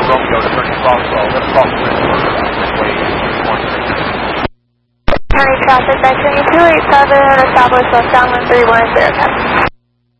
Romeo turning Roswell, let's talk to midway point. County traffic by 2287, establish westbound 1310.